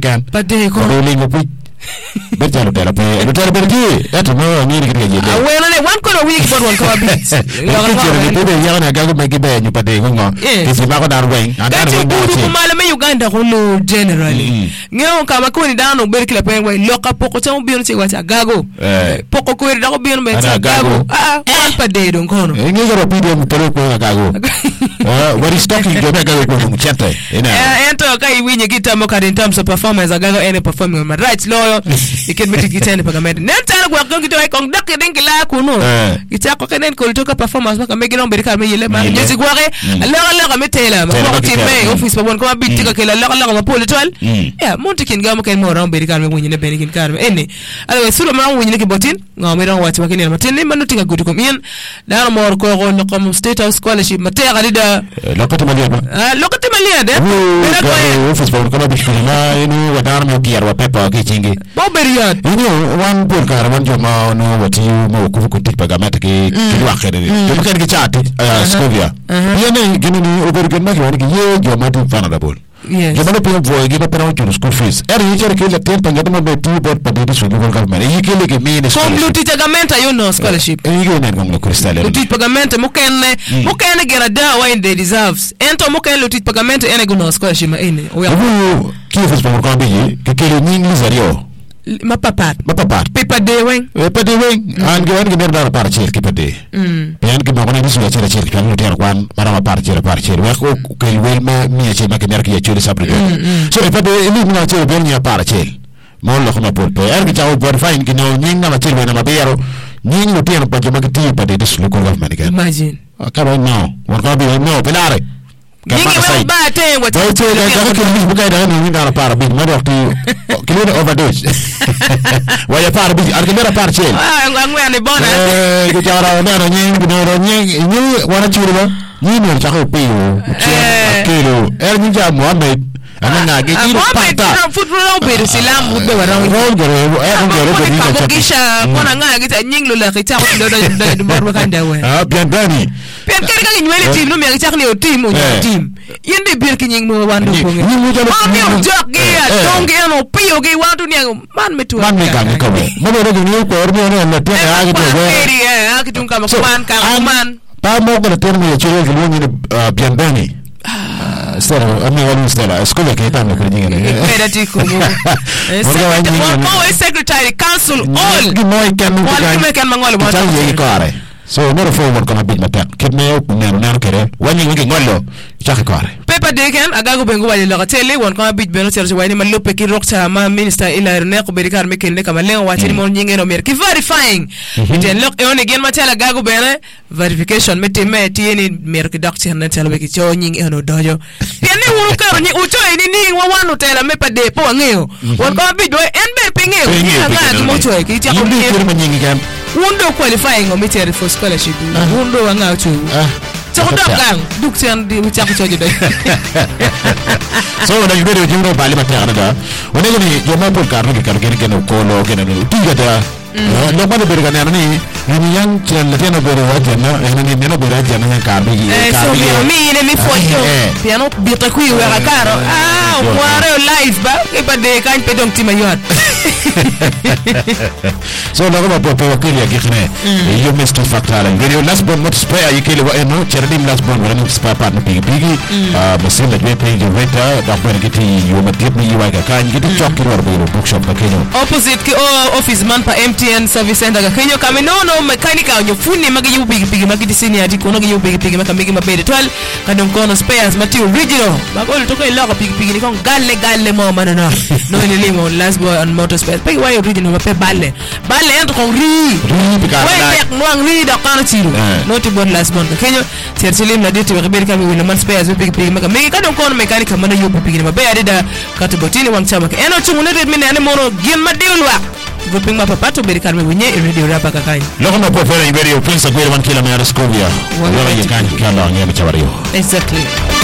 kan pade ko lingo pu Berjalo tera pe tera berji eto no ngiri kiri je well ne one color week but one color beats ya na gago megi be nyu pade ngo kisi ba ko dar wen andar wen ko mala me Uganda ko no generally ngeo kama ko ni dano ber kila pe wen loka poko tamu bi on ci wata gago poko ko da ko bi on be gago one pade don kono ngi garo pide mu tero ko gago what is talking to gago ko mu chete ento kai winyi kitamo in terms of performance gago any performing my right loyo ikin meti kitene pagamende nentara kwa kongi to ikong dak dengi la kuno kitako kenen ko toka performance baka megi no berika me yele ma music ware la ga metela ma ko timme office pa won ko bitti ka kala la ma politol ya monti kin ga ma ken mo ram berika me wonyi ne benikin karme enne ala sulo ma wonyi ne ke botin ngam ran wati wakini ma tinni man tinga gudu ko min dara mo ko ko no ko state house scholarship ma te galida lokati malia de office pa ko bitti ma inu wadar mo kiyar wa pepa ki chingi Boberiat one poor caravan joma no what you mo ku tik pagamata ki wa khere to ken ki chat Scovia yene gini ni obergen ma yoni ki ye joma tu vulnerable joma no pay voy gi pa no school fees yi jere ki la tempo ngata mo be ti bot pa de so local government yi ke le ke mini school kom luti pagamenta you know scholarship yi go nen ngom no crystal luti pagamenta mo ken gera da wa in they deserves ento mo ken luti pagamenta ene go no scholarship ma ene o ya ki fes pa ko bi ke le ni lizario ma papat pepa de wen an ge merda par cher ki pede yan ke ma ko ni suya cher ki no ter kwan para ma par cher wa ko ke wel ma mi cher ma ke mer ki ya cher sabre so e pede ni na cher bel ni par cher mo lo ko ma por pe er ki taw por fain ki no ni na ma cher na ma bero ni no ter pa ke ma ki ti pede de su ko government ke imagine ka ba no won ko bi no pelare Ningi ba te what to ga ko ni bukai da ni na para bi ma do ti kilo overdose wa ya para bi argera para chel ngwe ani bona ko jara na no ni wana churu ni no cha ko pe o kilo ni ja Muhammad amena ge ni pata football be silam budbe wara ngoro ni cha kisha kona nga gita nyinglo la kita ko do borba kanda we bien dani pen kere ka nywele team no me ga chakni o team yende bir ki nying mo wando ko ngi mo jok ge dong ge no pio ge wandu ni man metu man me ga ko mo do ni ko ormo no na te ha ge do ha ki tun ka man pa mo ko te mo chiro ge mo ni bien dani Stella, amigo Stella, scusa che tanto per dire. Medatico. Mo secretary council all. Noi kan mangolo mo. So no forward kono big mata. Kidme na kere. Wani ngi ngolo. Chaka kare. Pepa deken agago bengo wali la tele won kono big beno serge wani man lope ki rokta ma minister ila rene ko berikar me kenne kama len wati mo nyinge no mer ki verifying. Iten lok e on again matela agago bene verification meti ni mer ki doctor na tele be ki cho nyinge no dojo. Piani wuru karo ni ucho ni wa wanu tela me pa de po ngeo. Won kono big do enbe pingeo. Nga mo cho ki ti ko nyinge kam. Wundo qualifying o meter for scholarship. Wundo wanga chu. So gang duksen di ucha ko chojo de. So da yube jumro bali mata da. Wona ni joma por karno ke no ko lo ke no tiga da. No ba de berga ni yang chen la tiene bere wa jana ni no bere jana yang karbi. So mi foto. Piano bita ku wa karo. Ware live ba e ba de kan pedong ti mayot. So la ko po ke ya gikne. Yo Mr. Factor video last bon mot spray yikele wa no cherdim last bon wala spa part no bigi masin la be page weta da ko ngiti yo matip ni wa ka kan ngiti chokki war be bookshop ka kenyo opposite ki office man pa MTN service center ka kenyo kame no mechanic nyo funi magi yo bigi magi disini ati ko no yo bigi maka migi mabede twal kadon kono spares mati original magol to ko ila ka bigi ni kon galle mo manana no ni limo last boy on motor spares pay why original ma pe balle en ko ri tek mo ri da kan tiru no ti bon last bon kenyo tertilim na dite be be kami wala man spares bigi maka migi kadon kono mechanic man yo bigi ma be adida kata botini wan chama ka eno chungune red mine ane mono gin ma dilwa voping ma papato be karme wenye radio rapa kakai loko no po fere iberi o prince kwere man kila me Scovia wala yekani kala ngeme chabario exactly